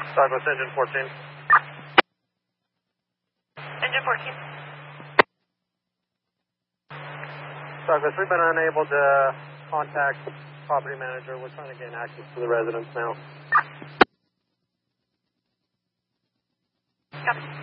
Southwest Engine 14. Engine 14. Southwest, we've been unable to contact property manager. We're trying to gain access to the residence now. Copy.